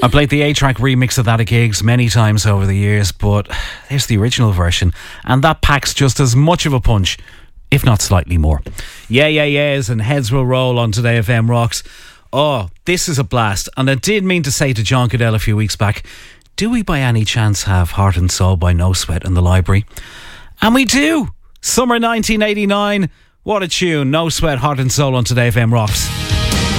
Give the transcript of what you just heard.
I played the A-Track remix of that at gigs many times over the years, but there's the original version, and that packs just as much of a punch, if not slightly more. Yeah, yeahs and Heads Will Roll on Today FM Rocks. Oh, this is a blast. And I did mean to say to John Goodell a few weeks back, do we by any chance have Heart and Soul by No Sweat in the library? And we do. Summer 1989. What a tune. No Sweat, Heart and Soul on Today FM Rocks.